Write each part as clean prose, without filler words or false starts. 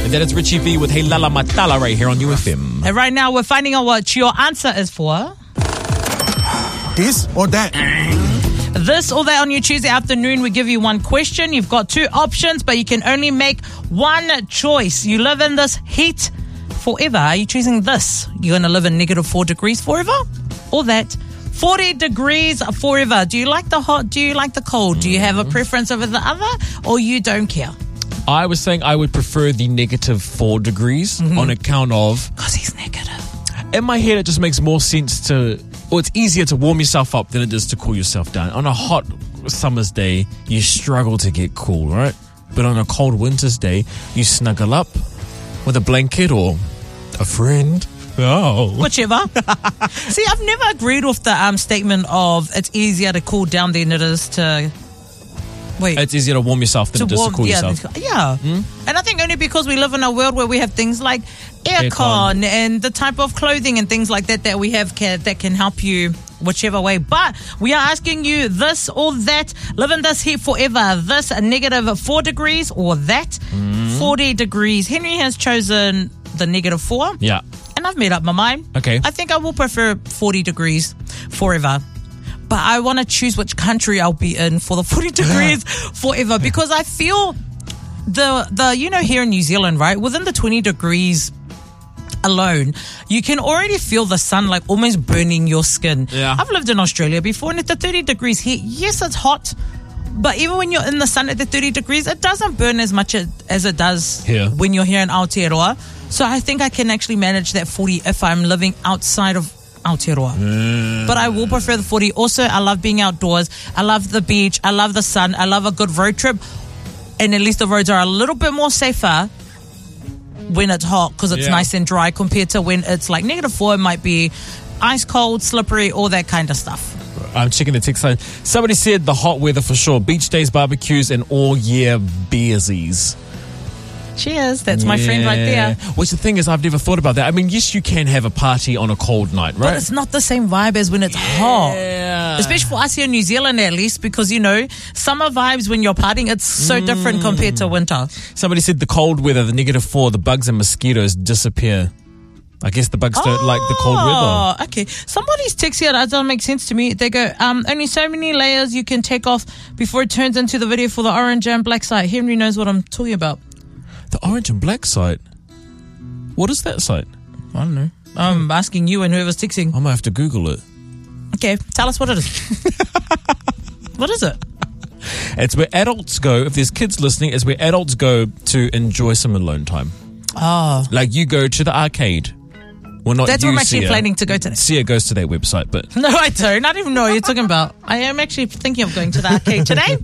And that is Richie V with Hey Lala Matala right here on UFM. And right now we're finding out what your answer is for. This or that? This or that on your Tuesday afternoon. We give you one question. You've got two options, but you can only make one choice. You live in this heat forever. Are you choosing this? You're going to live in -4 degrees forever? Or that 40 degrees forever? Do you like the hot? Do you like the cold? Do you have a preference over the other? Or you don't care? I was saying I would prefer the -4 degrees on account of... Because he's negative. In my head, it just makes more sense to... Or it's easier to warm yourself up than it is to cool yourself down. On a hot summer's day, you struggle to get cool, right? But on a cold winter's day, you snuggle up with a blanket or a friend. Oh. Whichever. See, I've never agreed with the statement of it's easier to cool down than it is to... Wait. It's easier to warm yourself than it is to cool yourself. Yeah. And I think only because we live in a world where we have things like aircon and the type of clothing and things like that we have that can help you whichever way. But we are asking you this or that. Live in this heat forever. This -4 degrees or that 40 degrees. Henry has chosen the -4. Yeah. And I've made up my mind. Okay. I think I will prefer 40 degrees forever. But I want to choose which country I'll be in for the 40 degrees forever, because I feel the here in New Zealand, right, within the 20 degrees alone, you can already feel the sun like almost burning your skin. Yeah. I've lived in Australia before, and at the 30 degrees heat, yes, it's hot, but even when you're in the sun at the 30 degrees, it doesn't burn as much as it does when you're here in Aotearoa. So I think I can actually manage that 40 if I'm living outside of Aotearoa. But I will prefer the 40. Also, I love being outdoors. I love the beach. I love the sun. I love a good road trip. And at least the roads are a little bit more safer when it's hot, because it's nice and dry, compared to when it's like -4. It might be ice cold, slippery, all that kind of stuff. I'm checking the text line. Somebody said the hot weather for sure. Beach days, barbecues, and all year beersies. Cheers. That's my friend right there. Which the thing is, I've never thought about that. I mean, yes, you can have a party on a cold night, right? But it's not the same vibe as when it's hot. Especially for us here in New Zealand, at least, because, summer vibes when you're partying, it's so different compared to winter. Somebody said the cold weather, the -4, the bugs and mosquitoes disappear. I guess the bugs don't like the cold weather. Oh, okay. Somebody's text here, that doesn't make sense to me. They go, only so many layers you can take off before it turns into the video for the orange and black site. Henry knows what I'm talking about. The orange and black site? What is that site? I don't know. I'm asking you and whoever's texting. I might have to Google it. Okay, tell us what it is. What is it? It's where adults go, if there's kids listening, it's where adults go to enjoy some alone time. Oh. Like you go to the arcade. Well, not That's you, what I'm actually Sia. planning to go to. Sia goes to that website, but... No, I don't. I don't even know what you're talking about. I am actually thinking of going to the arcade today.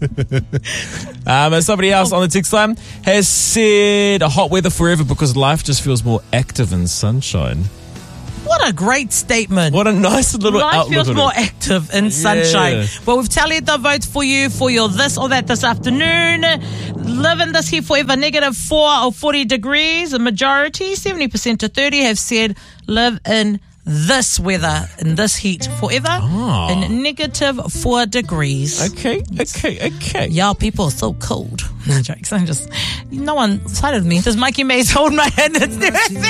And somebody else on the text line has said hot weather forever because life just feels more active in sunshine. What a great statement. What a nice little Life outlook. feels more active in sunshine. Yeah. Well, we've tallied the votes for you for your this or that this afternoon. Live in this heat forever, -4 or 40 degrees. The majority, 70% to 30, have said live in this weather, in this heat forever, in -4 degrees. Okay. Y'all people are so cold. No jokes. No one sided with me. Does Mikey Mays hold my hand? It's